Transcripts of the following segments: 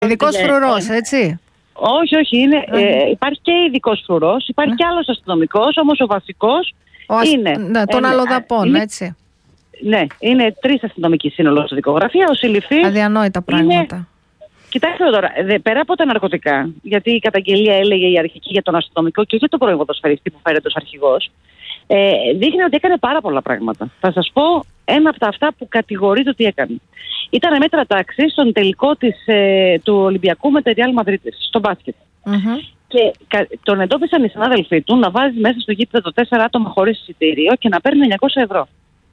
Ειδικός φρουρός, έτσι. Όχι, υπάρχει και ειδικός φρουρός, υπάρχει και άλλος αστυνομικός, όμως ο βασικός είναι... των αλλοδαπών, έτσι. Ναι, είναι 3 αστυνομικοί σύνολο στη δικογραφία, ο συλληφθής... Αδιανόητα πράγματα. Κοιτάξτε τώρα, πέρα από τα ναρκωτικά, γιατί η καταγγελία έλεγε η αρχική για τον αστυνομικό και όχι τον πρώην ποδοσφαιριστή που φέρεται ως αρχηγός, δείχνει ότι έκανε πάρα πολλά πράγματα. Θα σας πω ένα από τα αυτά που κατηγορείται ότι έκανε. Ήταν μέτρα τάξη στον τελικό του Ολυμπιακού με τη Real Madrid, στο μπάσκετ. Και τον εντόπισαν οι συνάδελφοί του να βάζει μέσα στο γήπεδο 4 άτομα χωρίς εισιτήριο και να παίρνει 900 ευρώ.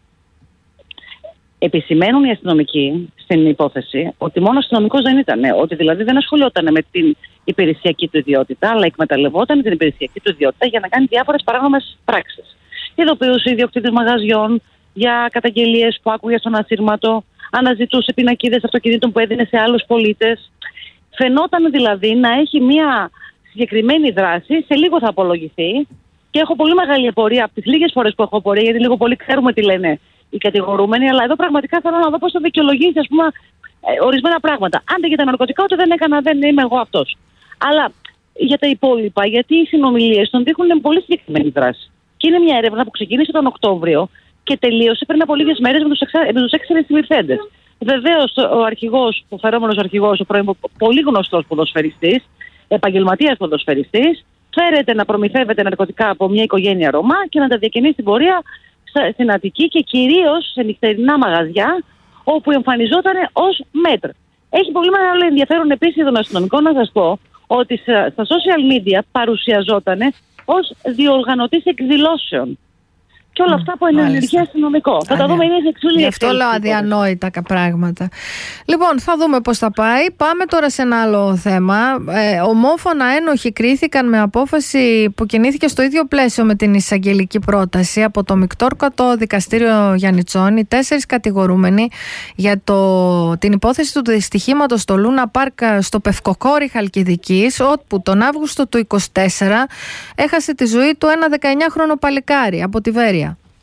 Επισημαίνουν οι αστυνομικοί στην υπόθεση ότι μόνο αστυνομικός δεν ήταν. Ότι δηλαδή δεν ασχολιόταν με την υπηρεσιακή του ιδιότητα, αλλά εκμεταλλευόταν την υπηρεσιακή του ιδιότητα για να κάνει διάφορες παράνομες πράξεις. Ειδοποιούσε ιδιοκτήτες μαγαζιών για καταγγελίες που άκουγε στον ασύρματο, αναζητούσε πινακίδες αυτοκινήτων που έδινε σε άλλους πολίτες. Φαινόταν δηλαδή να έχει μια συγκεκριμένη δράση, σε λίγο θα απολογηθεί. Και έχω πολύ μεγάλη απορία από τις λίγες φορές που έχω απορία, γιατί λίγο πολύ ξέρουμε τι λένε οι κατηγορούμενοι, αλλά εδώ πραγματικά θέλω να δω πώς θα δικαιολογήσει, ας πούμε, ορισμένα πράγματα. Αν δεν για τα ναρκωτικά, ούτε δεν έκανα, δεν είμαι εγώ αυτός. Αλλά για τα υπόλοιπα, γιατί οι συνομιλίες των δείχνουν πολύ συγκεκριμένη δράση. Και είναι μια έρευνα που ξεκίνησε τον Οκτώβριο και τελείωσε πριν από λίγες μέρες με τους 6 συλληφθέντες. Βεβαίως, ο αρχηγός, ο φερόμενος αρχηγός, ο πολύ γνωστός ποδοσφαιριστής, επαγγελματίας ποδοσφαιριστής, φέρεται να προμηθεύεται ναρκωτικά από μια οικογένεια Ρωμά και να τα διακινεί στην πορεία στην Αττική και κυρίως σε νυχτερινά μαγαζιά όπου εμφανιζόταν ως μέτρ. Έχει πολύ μεγάλο ενδιαφέρον επίσης των αστυνομικών να σας πω ότι στα social media παρουσιαζόταν ως διοργανωτής εκδηλώσεων. Και όλα αυτά από ενεργεία αστυνομικό. Θα τα δούμε, είναι σε εξούλια. Γι' αυτό λέω αδιανόητα πράγματα. Λοιπόν, θα δούμε πώς θα πάει. Πάμε τώρα σε ένα άλλο θέμα. Ομόφωνα ένοχοι κρίθηκαν με απόφαση που κινήθηκε στο ίδιο πλαίσιο με την εισαγγελική πρόταση από το Μικτόρκατο Δικαστήριο Γιαννιτσών. Οι 4 κατηγορούμενοι για την υπόθεση του δυστυχήματος στο Λούνα Πάρκ στο Πευκοκόρη Χαλκιδικής, όπου τον Αύγουστο του 2024 έχασε τη ζωή του ένα 19χρονο παλικάρι από τη Βέρεια.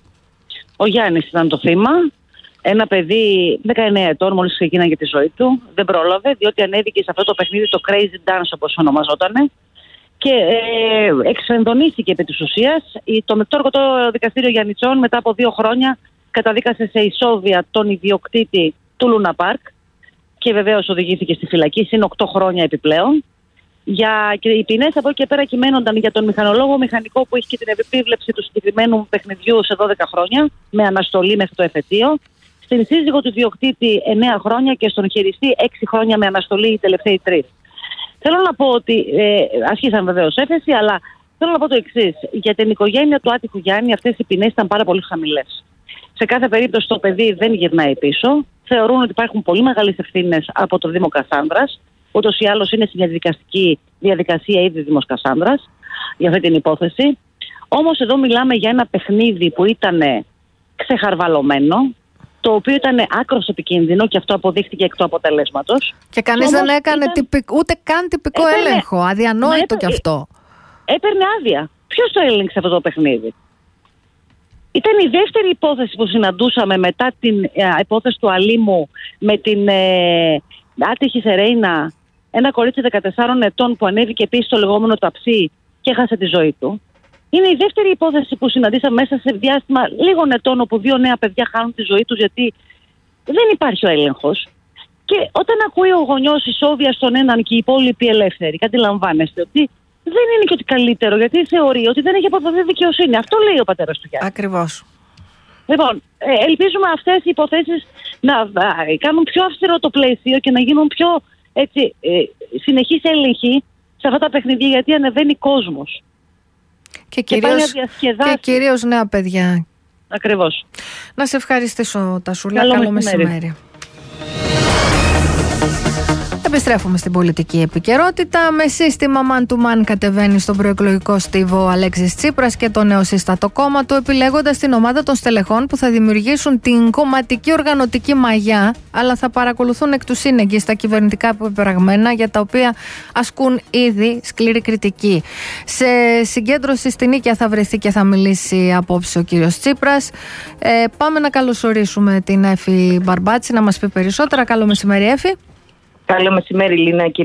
Ο Γιάννης ήταν το θύμα, ένα παιδί 19 ετών, μόλις ξεκίναγε τη ζωή του. Δεν πρόλαβε, διότι ανέβηκε σε αυτό το παιχνίδι, το Crazy Dance όπως ονομαζότανε, και εξενδονίστηκε επί της ουσίας. Το Μικτόρκατο Δικαστήριο Γιαννιτσών μετά από 2 χρόνια καταδίκασε σε ισόβια τον ιδιοκτήτη του Λούνα Πάρκ και βεβαίως οδηγήθηκε στη φυλακή, συν 8 χρόνια επιπλέον. Και οι ποινές από εκεί και πέρα κυμαίνονταν για τον μηχανολόγο μηχανικό που είχε και την επίβλεψη του συγκεκριμένου παιχνιδιού σε 12 χρόνια, με αναστολή μέχρι το εφετείο. Στην σύζυγο του διοκτήτη 9 χρόνια και στον χειριστή 6 χρόνια με αναστολή οι τελευταίοι 3. Θέλω να πω ότι ασχίσαν βεβαίως έφεση, αλλά θέλω να πω το εξής. Για την οικογένεια του άτυχου Γιάννη αυτές οι ποινές ήταν πάρα πολύ χαμηλές. Σε κάθε περίπτωση το παιδί δεν γυρνάει πίσω. Θεωρούν ότι υπάρχουν πολύ μεγάλες ευθύνες από το Δήμο Κασάνδρας. Ούτως ή άλλως είναι σε μια δικαστική διαδικασία ήδη Δήμος Κασάνδρας για αυτή την υπόθεση. Όμως εδώ μιλάμε για ένα παιχνίδι που ήταν ξεχαρβαλωμένο, το οποίο ήταν άκρως επικίνδυνο και αυτό αποδείχτηκε εκ του αποτελέσματος. Και κανείς δεν έκανε ούτε καν τυπικό έλεγχο. Αδιανόητο κι αυτό. Έπαιρνε άδεια. Ποιος το έλεγξε αυτό το παιχνίδι? Ήταν η δεύτερη υπόθεση που συναντούσαμε μετά την υπόθεση του Αλήμου με την άτυχη Σερέινα, ένα κορίτσι 14 ετών που ανέβηκε επίσης στο λεγόμενο ταψί και έχασε τη ζωή του. Είναι η δεύτερη υπόθεση που συναντήσαμε μέσα σε διάστημα λίγων ετών, όπου 2 νέα παιδιά χάνουν τη ζωή τους γιατί δεν υπάρχει ο έλεγχος. Και όταν ακούει ο γονιός ισόβια στον έναν και οι υπόλοιποι ελεύθεροι, αντιλαμβάνεστε ότι δεν είναι και ότι καλύτερο, γιατί θεωρεί ότι δεν έχει αποδοθεί δικαιοσύνη. Αυτό λέει ο πατέρας του Γιάννη. Ακριβώς. Λοιπόν, ελπίζουμε αυτές οι υποθέσεις να κάνουν πιο αυστηρό το πλαίσιο και να γίνουν πιο συνεχείς έλεγχοι σε αυτά τα παιχνίδια, γιατί ανεβαίνει κόσμος. Και κυρίως νέα παιδιά. Ακριβώς. Να σε ευχαριστήσω, Τασούλα. Καλό μεσημέρι. Επιστρέφουμε στην πολιτική επικαιρότητα. Με σύστημα man-to-man κατεβαίνει στον προεκλογικό στίβο ο Αλέξης Τσίπρας και το νεοσύστατο κόμμα του, επιλέγοντας την ομάδα των στελεχών που θα δημιουργήσουν την κομματική οργανωτική μαγιά, αλλά θα παρακολουθούν εκ του σύνεγγυ τα κυβερνητικά πεπραγμένα, για τα οποία ασκούν ήδη σκληρή κριτική. Σε συγκέντρωση στην Νίκαια θα βρεθεί και θα μιλήσει απόψε ο κύριος Τσίπρας. Πάμε να καλωσορίσουμε την Έφη Μπαρμπάτση να μας πει περισσότερα. Καλό μεσημέρι, Έφη. Καλό μεσημέρι, Λίνα, και